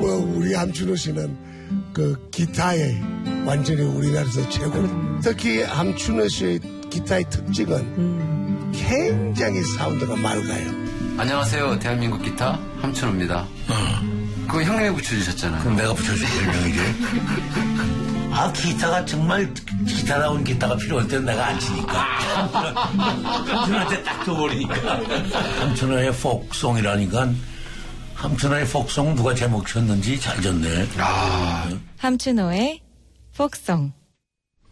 우리 함춘호 씨는 그 기타에 완전히 우리나라에서 최고. 특히 함춘호 씨의 기타의 특징은 굉장히 사운드가 맑아요. 안녕하세요. 대한민국 기타 함춘호입니다. 그거 형님이 붙여주셨잖아요. 그럼 내가 붙여줄 별명이지. 아, 기타가 정말 기타다운 기타가 필요할 때는 내가 안 치니까. 함춘호한테 딱 줘버리니까. 함춘호의 폭송이라니까. 함춘호의 폭송 누가 제목 쳤는지 잘 졌네. 함춘호의 폭송.